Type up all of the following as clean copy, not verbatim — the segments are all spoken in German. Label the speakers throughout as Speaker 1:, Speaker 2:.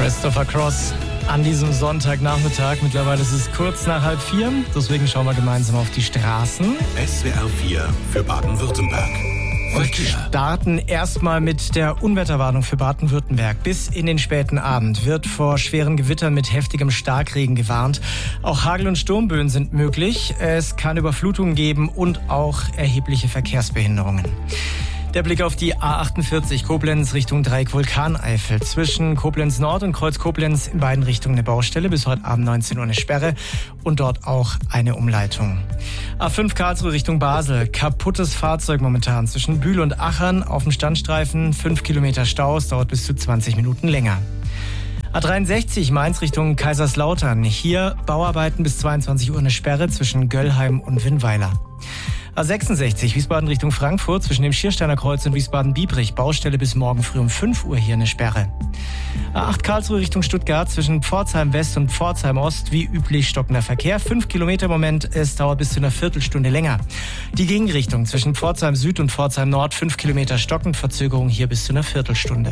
Speaker 1: Christopher Cross an diesem Sonntagnachmittag. Mittlerweile ist es kurz nach 3:30. Deswegen schauen wir gemeinsam auf die Straßen.
Speaker 2: SWR 4 für Baden-Württemberg.
Speaker 1: Wir starten erstmal mit der Unwetterwarnung für Baden-Württemberg. Bis in den späten Abend wird vor schweren Gewittern mit heftigem Starkregen gewarnt. Auch Hagel- und Sturmböen sind möglich. Es kann Überflutungen geben und auch erhebliche Verkehrsbehinderungen. Der Blick auf die A48 Koblenz Richtung Dreieck Vulkaneifel. Zwischen Koblenz Nord und Kreuz Koblenz in beiden Richtungen eine Baustelle. Bis heute Abend 19 Uhr eine Sperre und dort auch eine Umleitung. A5 Karlsruhe Richtung Basel. Kaputtes Fahrzeug momentan zwischen Bühl und Achern auf dem Standstreifen. 5 Kilometer Stau. Es dauert bis zu 20 Minuten länger. A63 Mainz Richtung Kaiserslautern. Hier Bauarbeiten bis 22 Uhr eine Sperre zwischen Göllheim und Winnweiler. A66 Wiesbaden Richtung Frankfurt zwischen dem Schiersteiner Kreuz und Wiesbaden-Biebrich. Baustelle bis morgen früh um 5 Uhr hier eine Sperre. A8 Karlsruhe Richtung Stuttgart zwischen Pforzheim West und Pforzheim Ost wie üblich stockender Verkehr. 5 Kilometer im Moment, es dauert bis zu einer Viertelstunde länger. Die Gegenrichtung zwischen Pforzheim Süd und Pforzheim Nord 5 Kilometer stockend, Verzögerung hier bis zu einer Viertelstunde.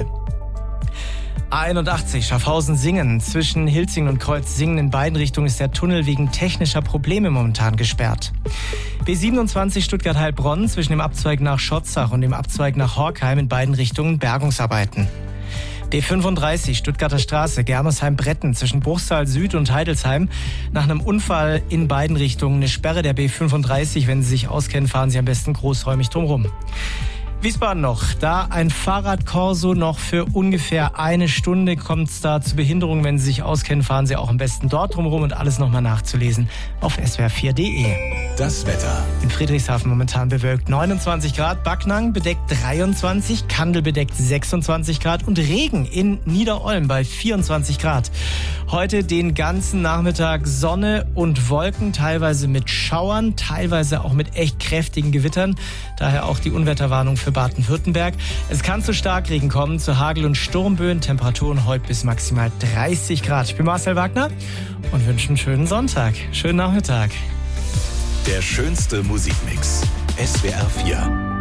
Speaker 1: A81 Schaffhausen-Singen. Zwischen Hilzingen und Kreuz-Singen in beiden Richtungen ist der Tunnel wegen technischer Probleme momentan gesperrt. B27 Stuttgart-Heilbronn zwischen dem Abzweig nach Schotzach und dem Abzweig nach Horkheim in beiden Richtungen Bergungsarbeiten. B35 Stuttgarter Straße Germersheim-Bretten zwischen Bruchsal Süd und Heidelsheim. Nach einem Unfall in beiden Richtungen eine Sperre der B35. Wenn Sie sich auskennen, fahren Sie am besten großräumig drumherum. Wiesbaden noch, da ein Fahrradkorso noch für ungefähr eine Stunde kommt es da zu Behinderungen. Wenn Sie sich auskennen, fahren Sie auch am besten dort drumherum und alles nochmal nachzulesen auf swr4.de.
Speaker 2: Das Wetter.
Speaker 1: In Friedrichshafen momentan bewölkt 29 Grad, Backnang bedeckt 23, Kandel bedeckt 26 Grad und Regen in Niederolm bei 24 Grad. Heute den ganzen Nachmittag Sonne und Wolken, teilweise mit Schauern, teilweise auch mit echt kräftigen Gewittern. Daher auch die Unwetterwarnung für Baden-Württemberg. Es kann zu Starkregen kommen, zu Hagel- und Sturmböen. Temperaturen heute bis maximal 30 Grad. Ich bin Marcel Wagner und wünsche einen schönen Sonntag. Schönen Nachmittag.
Speaker 2: Der schönste Musikmix. SWR 4.